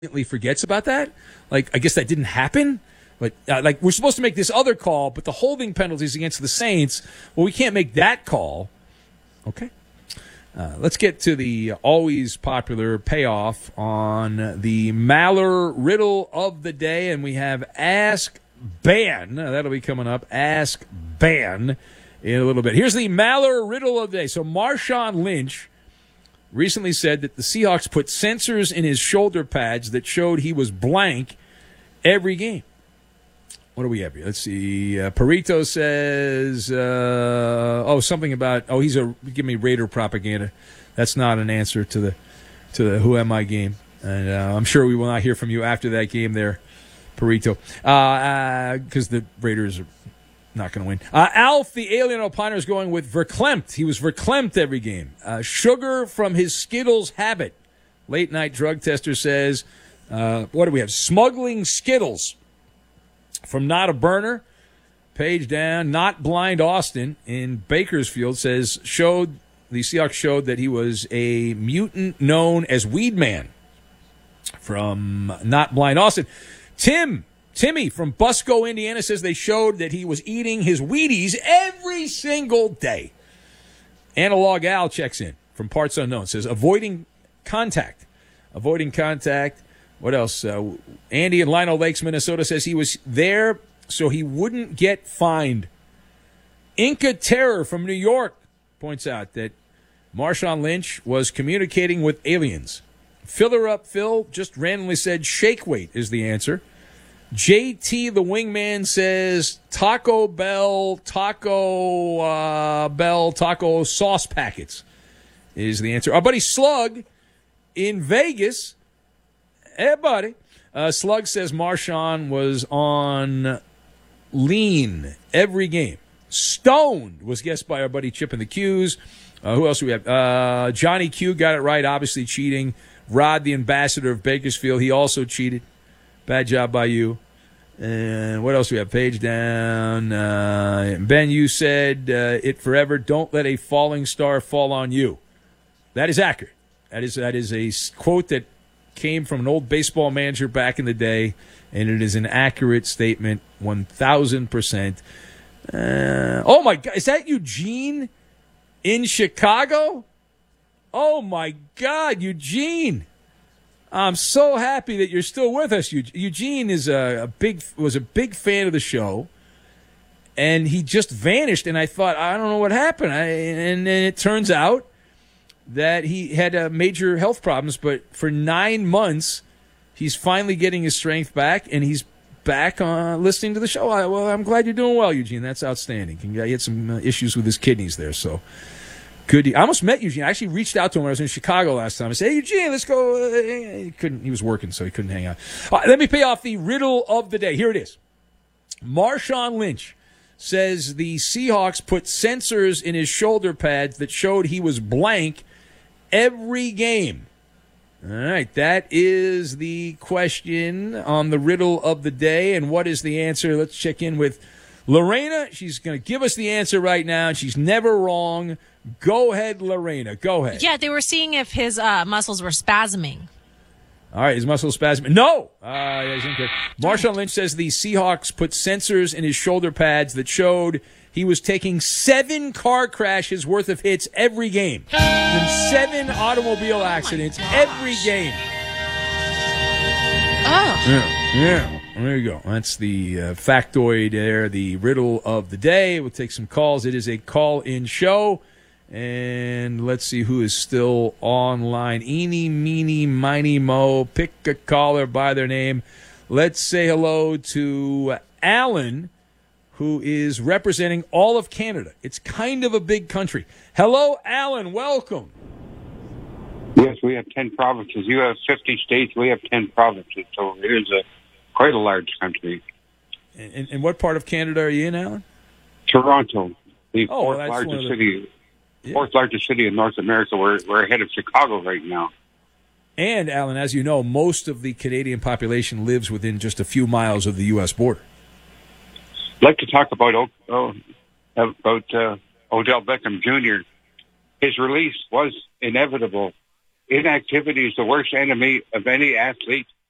forgets about that. Like, I guess that didn't happen. But, we're supposed to make this other call, but the holding penalties against the Saints, well, we can't make that call. Okay. Let's get to the always popular payoff on the Maller riddle of the day, and we have Ask Ban. That'll be coming up. Ask Ban in a little bit. Here's the Maller riddle of the day. So Marshawn Lynch recently said that the Seahawks put sensors in his shoulder pads that showed he was blank every game. What do we have here? Let's see. Perito says, something about, give me Raider propaganda. That's not an answer to the Who Am I game. And I'm sure we will not hear from you after that game there, Perito, because the Raiders are not going to win. Alf, the alien opiner, is going with verklempt. He was verklempt every game. Sugar from his Skittles habit. Late night drug tester says, what do we have? Smuggling Skittles from Not a Burner. Page down. Not Blind Austin in Bakersfield says the Seahawks showed that he was a mutant known as Weed Man from Not Blind Austin. Timmy from Busco, Indiana, says they showed that he was eating his Wheaties every single day. Analog Al checks in from Parts Unknown, says avoiding contact. What else? Andy in Lino Lakes, Minnesota, says he was there so he wouldn't get fined. Inca Terror from New York points out that Marshawn Lynch was communicating with aliens. Filler Up Phil just randomly said shake weight is the answer. JT the Wingman says Taco Bell taco sauce packets is the answer. Our buddy Slug in Vegas. Hey, buddy. Slug says Marshawn was on lean every game. Stoned was guessed by our buddy Chip in the Q's. Who else do we have? Johnny Q got it right, obviously cheating. Rod, the ambassador of Bakersfield, he also cheated. Bad job by you. And what else do we have? Page down. Ben, you said it forever. Don't let a falling star fall on you. That is accurate. That is a quote that came from an old baseball manager back in the day, and it is an accurate statement, 1,000%. Oh, my God. Is that Eugene in Chicago? Oh, my God, Eugene. I'm so happy that you're still with us. Eugene is was a big fan of the show, and he just vanished, and I thought, I don't know what happened. And then it turns out that he had major health problems, but for 9 months, he's finally getting his strength back, and he's back listening to the show. Well, I'm glad you're doing well, Eugene. That's outstanding. He had some issues with his kidneys there, so good. I almost met Eugene. I actually reached out to him when I was in Chicago last time. I said, hey, Eugene, let's go. He couldn't. He was working, so he couldn't hang out. All right, let me pay off the riddle of the day. Here it is. Marshawn Lynch says the Seahawks put sensors in his shoulder pads that showed he was blank every game. All right, that is the question on the riddle of the day. And what is the answer? Let's check in with Lorena. She's going to give us the answer right now, and she's never wrong. Go ahead, Lorena. Go ahead. Yeah, they were seeing if his muscles were spasming. All right, his muscles spasming. No! He's incorrect. Marshawn Lynch says the Seahawks put sensors in his shoulder pads that showed he was taking 7 car crashes worth of hits every game. And 7 automobile accidents every game. Oh. Yeah. There you go. That's the factoid there, the riddle of the day. We'll take some calls. It is a call-in show. And let's see who is still online. Eeny, meeny, miny, mo. Pick a caller by their name. Let's say hello to Alan, who is representing all of Canada. It's kind of a big country. Hello, Alan. Welcome. Yes, we have 10 provinces. You have 50 states. We have 10 provinces. So it is quite a large country. And what part of Canada are you in, Alan? Toronto, the fourth largest city in North America. We're ahead of Chicago right now. And, Alan, as you know, most of the Canadian population lives within just a few miles of the U.S. border. I'd like to talk about Odell Beckham Jr. His release was inevitable. Inactivity is the worst enemy of any athlete.